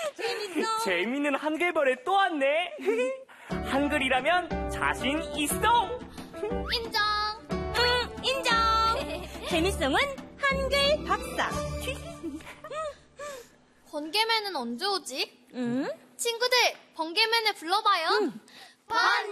재밌어. 재밌는 한글벌에 또 왔네. 한글이라면 자신 있어. 인정. 인정. 재밌송은 한글 박사. 번개맨은 언제 오지? 응? 친구들, 번개맨을 불러봐요.